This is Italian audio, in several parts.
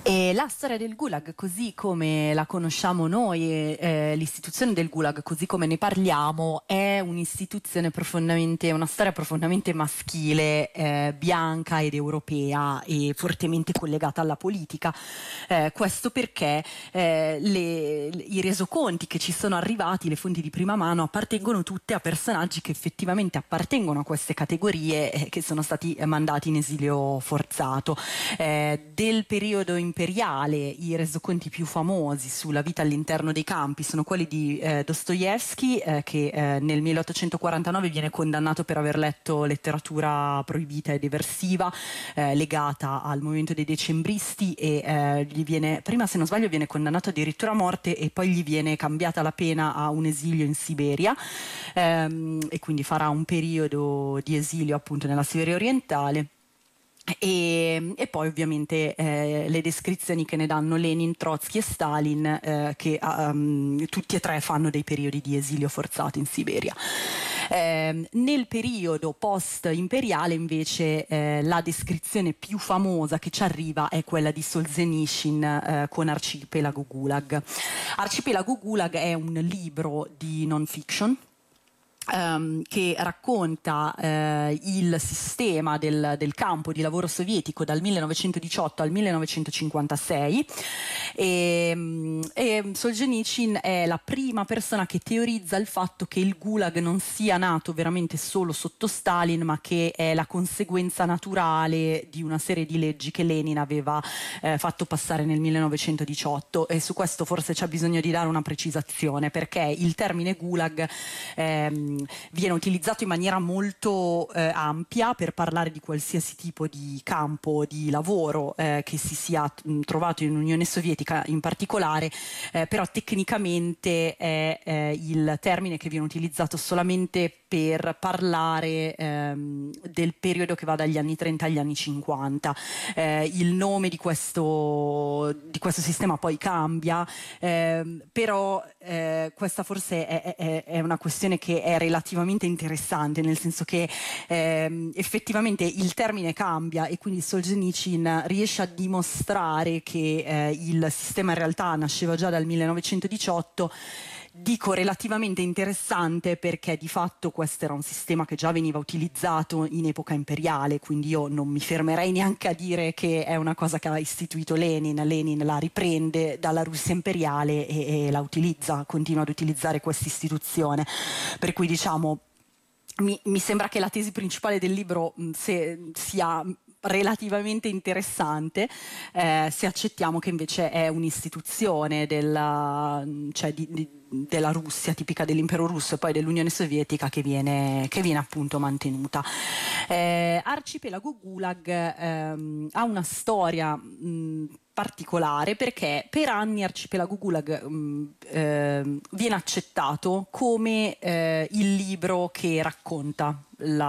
E la storia del Gulag, così come la conosciamo noi, l'istituzione del Gulag, così come ne parliamo, è un'istituzione profondamente, una storia profondamente maschile, bianca ed europea e fortemente collegata alla politica. Questo perché i resoconti che ci sono arrivati, le fonti di prima mano, appartengono tutte a personaggi che effettivamente appartengono a queste categorie, che sono stati mandati in esilio forzato. Del periodo imperiale, i resoconti più famosi sulla vita all'interno dei campi sono quelli di Dostoevsky, che nel 1849 viene condannato per aver letto letteratura proibita ed eversiva, legata al movimento dei decembristi, e gli viene, prima se non sbaglio, viene condannato addirittura a morte e poi gli viene cambiata la pena a un esilio in Siberia, e quindi farà un periodo di esilio appunto nella Siberia orientale. E poi ovviamente le descrizioni che ne danno Lenin, Trotsky e Stalin, che tutti e tre fanno dei periodi di esilio forzato in Siberia. Nel periodo post-imperiale invece la descrizione più famosa che ci arriva è quella di Solzhenitsyn con Arcipelago Gulag. Arcipelago Gulag è un libro di non fiction che racconta il sistema del campo di lavoro sovietico dal 1918 al 1956, e Solzhenitsyn è la prima persona che teorizza il fatto che il Gulag non sia nato veramente solo sotto Stalin, ma che è la conseguenza naturale di una serie di leggi che Lenin aveva fatto passare nel 1918, e su questo forse c'è bisogno di dare una precisazione, perché il termine Gulag viene utilizzato in maniera molto ampia per parlare di qualsiasi tipo di campo di lavoro che si sia trovato in Unione Sovietica in particolare, però tecnicamente è il termine che viene utilizzato solamente per parlare del periodo che va dagli anni 30 agli anni 50. Il nome di questo sistema poi cambia, però questa forse è una questione che è relativamente interessante, nel senso che effettivamente il termine cambia, e quindi Solzhenitsyn riesce a dimostrare che il sistema in realtà nasceva già dal 1918. Dico relativamente interessante perché di fatto questo era un sistema che già veniva utilizzato in epoca imperiale, quindi io non mi fermerei neanche a dire che è una cosa che ha istituito Lenin. Lenin la riprende dalla Russia imperiale e la utilizza, continua ad utilizzare questa istituzione, per cui diciamo mi sembra che la tesi principale del libro sia relativamente interessante, se accettiamo che invece è un'istituzione della Russia, tipica dell'impero russo e poi dell'Unione Sovietica, che viene appunto mantenuta. Arcipelago Gulag ha una storia particolare, perché per anni Arcipelago Gulag viene accettato come il libro che racconta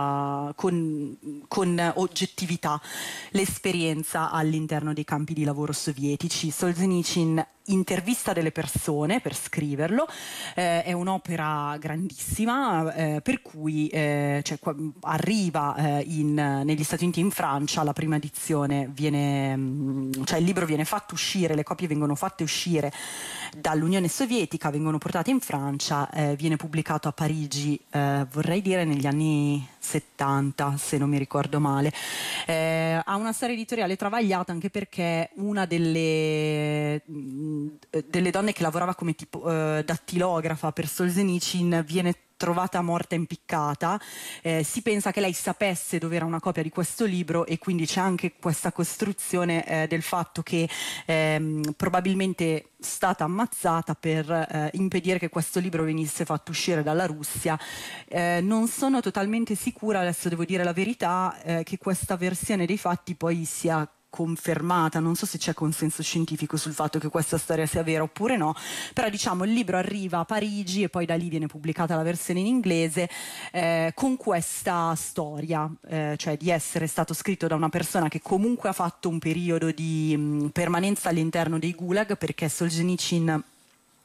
con oggettività l'esperienza all'interno dei campi di lavoro sovietici. Solzhenitsyn intervista delle persone per scriverlo, è un'opera grandissima, per cui arriva negli Stati Uniti e in Francia. La prima edizione il libro viene fatto uscire, le copie vengono fatte uscire dall'Unione Sovietica, vengono portate in Francia, viene pubblicato a Parigi, vorrei dire negli anni 70, se non mi ricordo male. Ha una storia editoriale travagliata, anche perché una delle donne che lavorava come dattilografa per Solzhenitsyn viene trovata morta impiccata. Si pensa che lei sapesse dove era una copia di questo libro, e quindi c'è anche questa costruzione del fatto che probabilmente stata ammazzata per impedire che questo libro venisse fatto uscire dalla Russia. Non sono totalmente sicura, adesso devo dire la verità, che questa versione dei fatti poi sia confermata. Non so se c'è consenso scientifico sul fatto che questa storia sia vera oppure no, però diciamo il libro arriva a Parigi e poi da lì viene pubblicata la versione in inglese, con questa storia, cioè di essere stato scritto da una persona che comunque ha fatto un periodo di permanenza all'interno dei Gulag, perché Solzhenitsyn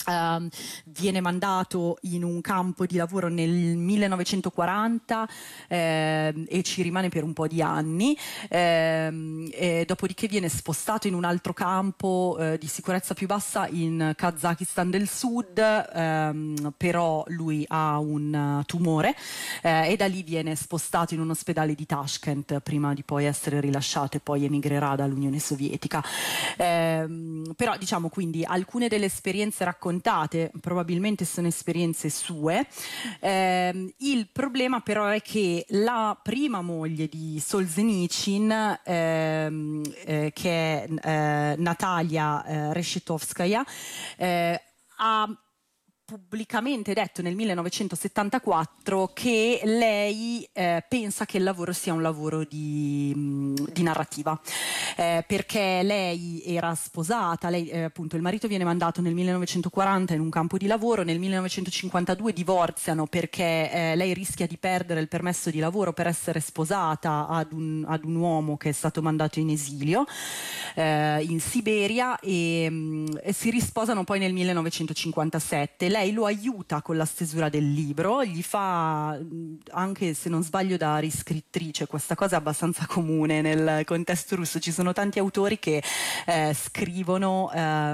Viene mandato in un campo di lavoro nel 1940 e ci rimane per un po' di anni, e dopodiché viene spostato in un altro campo di sicurezza più bassa in Kazakistan del Sud, però lui ha un tumore e da lì viene spostato in un ospedale di Tashkent prima di poi essere rilasciato e poi emigrerà dall'Unione Sovietica. Però diciamo, quindi alcune delle esperienze raccontate probabilmente sono esperienze sue. Il problema però è che la prima moglie di Solzhenitsyn, che è Natalia Reshetovskaya, ha pubblicamente detto nel 1974 che lei pensa che il lavoro sia un lavoro di narrativa, perché lei era sposata, appunto il marito viene mandato nel 1940 in un campo di lavoro, nel 1952 divorziano perché lei rischia di perdere il permesso di lavoro per essere sposata ad un uomo che è stato mandato in esilio in Siberia, e si risposano poi nel 1957. Lei lo aiuta con la stesura del libro, gli fa, anche se non sbaglio da riscrittrice, questa cosa è abbastanza comune nel contesto russo, ci sono tanti autori che scrivono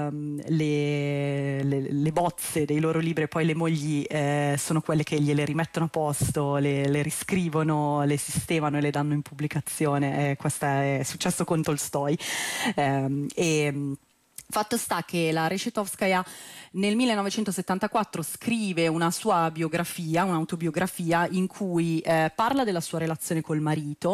le bozze dei loro libri e poi le mogli sono quelle che gliele rimettono a posto, le riscrivono, le sistemano e le danno in pubblicazione. Questo è successo con Tolstoi. Fatto sta che la Reshetovskaya nel 1974 scrive una sua biografia, un'autobiografia in cui parla della sua relazione col marito,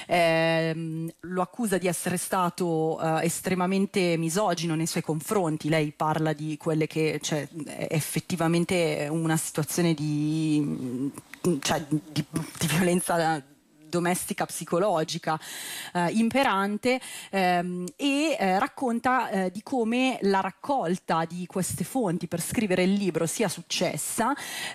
lo accusa di essere stato estremamente misogino nei suoi confronti. Lei parla di quelle che, cioè, effettivamente una situazione di violenza domestica psicologica imperante, e racconta di come la raccolta di queste fonti per scrivere il libro sia successa,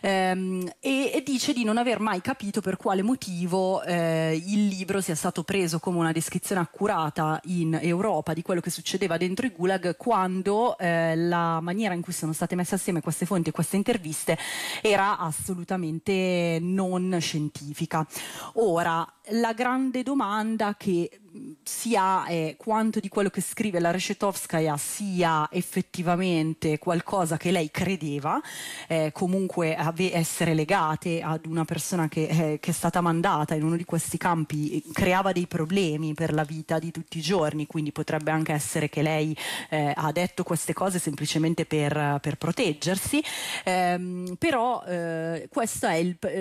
e dice di non aver mai capito per quale motivo il libro sia stato preso come una descrizione accurata in Europa di quello che succedeva dentro i gulag, quando la maniera in cui sono state messe assieme queste fonti e queste interviste era assolutamente non scientifica. Ora, la grande domanda che si ha è quanto di quello che scrive la Reshetovskaya sia effettivamente qualcosa che lei credeva, comunque essere legate ad una persona che è stata mandata in uno di questi campi creava dei problemi per la vita di tutti i giorni, quindi potrebbe anche essere che lei ha detto queste cose semplicemente per proteggersi, però questa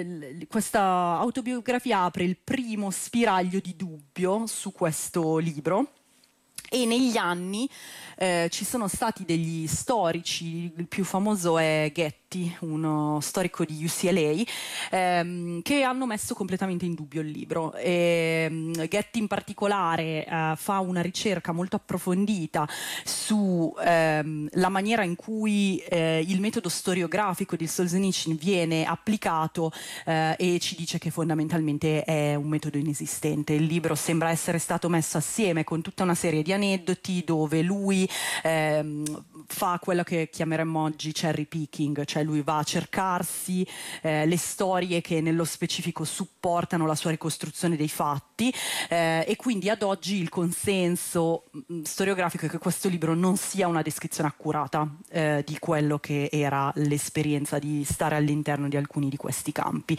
autobiografia apre il primo spiraglio di dubbio su questo libro. E negli anni ci sono stati degli storici, il più famoso è Getty, uno storico di UCLA, che hanno messo completamente in dubbio il libro. Getty in particolare fa una ricerca molto approfondita su la maniera in cui il metodo storiografico di Solzhenitsyn viene applicato, e ci dice che fondamentalmente è un metodo inesistente. Il libro sembra essere stato messo assieme con tutta una serie di aneddoti dove lui fa quello che chiameremmo oggi cherry picking, cioè lui va a cercarsi le storie che nello specifico supportano la sua ricostruzione dei fatti, e quindi ad oggi il consenso storiografico è che questo libro non sia una descrizione accurata di quello che era l'esperienza di stare all'interno di alcuni di questi campi.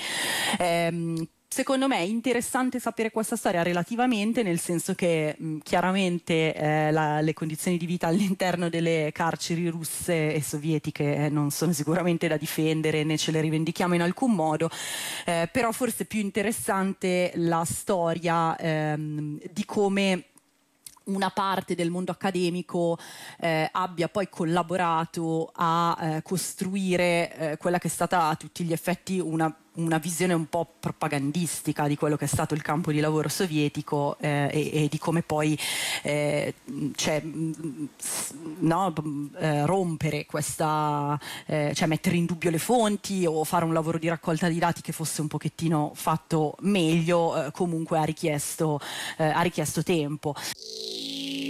Secondo me è interessante sapere questa storia relativamente, nel senso che chiaramente le condizioni di vita all'interno delle carceri russe e sovietiche non sono sicuramente da difendere, né ce le rivendichiamo in alcun modo, però forse è più interessante la storia di come una parte del mondo accademico abbia poi collaborato a costruire quella che è stata a tutti gli effetti una visione un po' propagandistica di quello che è stato il campo di lavoro sovietico, e di come poi rompere questa, cioè mettere in dubbio le fonti o fare un lavoro di raccolta di dati che fosse un pochettino fatto meglio, comunque ha richiesto tempo.